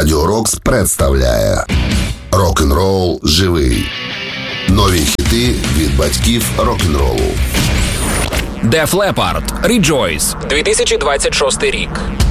Радіо Рокс представляє Рок-н-рол живий. Нові хіти від батьків рок-н-ролу. Def Leppard, Rejoice, 2026 рік.